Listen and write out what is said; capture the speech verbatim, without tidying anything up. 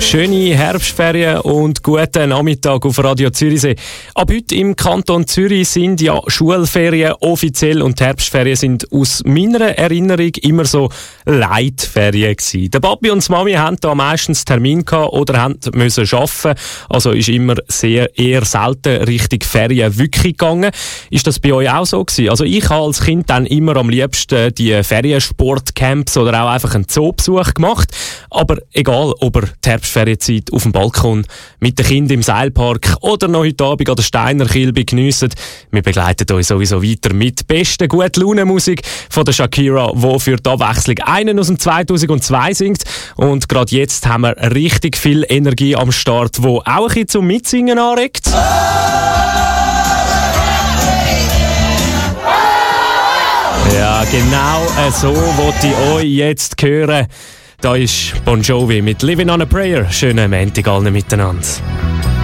Schöne Herbstferien und guten Nachmittag auf Radio Zürichsee. Ab heute im Kanton Zürich sind ja Schulferien offiziell und die Herbstferien sind aus meiner Erinnerung immer so Leitferien gewesen. Der Papi und die Mami haben da meistens Termin gehabt oder haben müssen arbeiten. Also ist immer sehr eher selten Richtung Ferien wirklich gegangen. Ist das bei euch auch so gewesen? Also ich habe als Kind dann immer am liebsten die Feriensportcamps oder auch einfach einen Zoobesuch gemacht. Aber egal, ob ihr die Herbstferienzeit auf dem Balkon mit den Kindern im Seilpark oder noch heute Abend an der Steiner Kilbe geniessen, wir begleiten euch sowieso weiter mit besten Gut-Laune-Musik von der Shakira, die für die Abwechslung einen aus dem zweitausendzwei singt. Und gerade jetzt haben wir richtig viel Energie am Start, die auch ein bisschen zum Mitsingen anregt. Ja, genau so wollte ich euch jetzt hören. Da ist Bon Jovi mit Living on a Prayer. Schönen Montag allen miteinander.